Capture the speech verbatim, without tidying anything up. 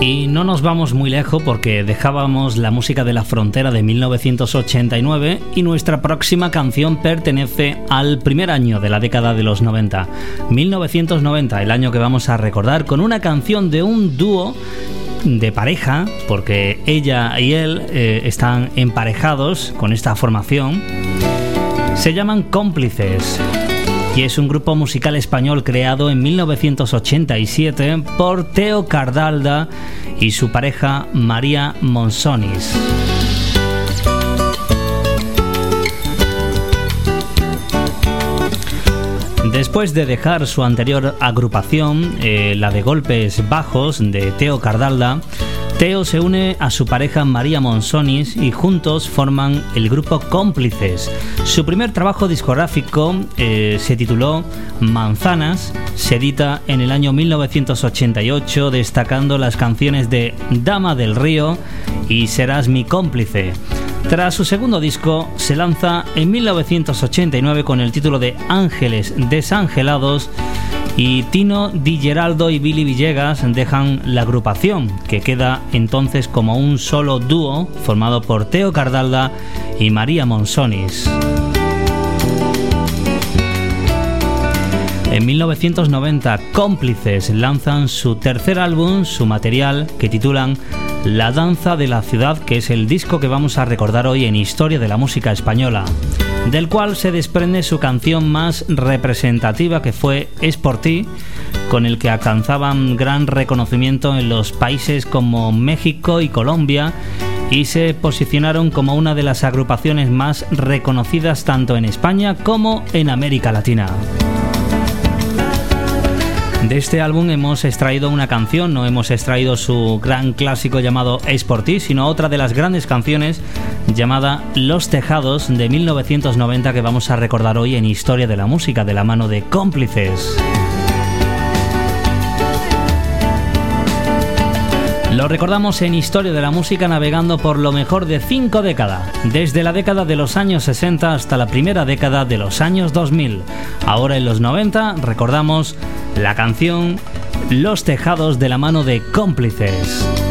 Y no nos vamos muy lejos porque dejábamos la música de La Frontera de mil novecientos ochenta y nueve y nuestra próxima canción pertenece al primer año de la década de los noventa. mil novecientos noventa, el año que vamos a recordar con una canción de un dúo de pareja, porque ella y él eh, están emparejados con esta formación. Se llaman Cómplices. Y es un grupo musical español creado en mil novecientos ochenta y siete por Teo Cardalda y su pareja María Monsonis. Después de dejar su anterior agrupación, eh, la de Golpes Bajos de Teo Cardalda, Teo se une a su pareja María Monsonis y juntos forman el grupo Cómplices. Su primer trabajo discográfico eh, se tituló Manzanas, se edita en el año mil novecientos ochenta y ocho, destacando las canciones de Dama del Río y Serás mi cómplice. Tras su segundo disco, se lanza en mil novecientos ochenta y nueve con el título de Ángeles Desangelados, y Tino Di Geraldo y Billy Villegas dejan la agrupación, que queda entonces como un solo dúo formado por Teo Cardalda y María Monsonis. En mil novecientos noventa, Cómplices lanzan su tercer álbum, su material, que titulan La Danza de la Ciudad, que es el disco que vamos a recordar hoy en Historia de la Música Española, del cual se desprende su canción más representativa, que fue Es por ti, con el que alcanzaban gran reconocimiento en los países como México y Colombia, y se posicionaron como una de las agrupaciones más reconocidas tanto en España como en América Latina. De este álbum hemos extraído una canción, no hemos extraído su gran clásico llamado Es por ti, sino otra de las grandes canciones llamada Los Tejados de mil novecientos noventa, que vamos a recordar hoy en Historia de la Música de la mano de Cómplices. Lo recordamos en Historia de la Música navegando por lo mejor de cinco décadas, desde la década de los años sesenta hasta la primera década de los años dos mil. Ahora en los noventa recordamos la canción Los Tejados de la mano de Cómplices.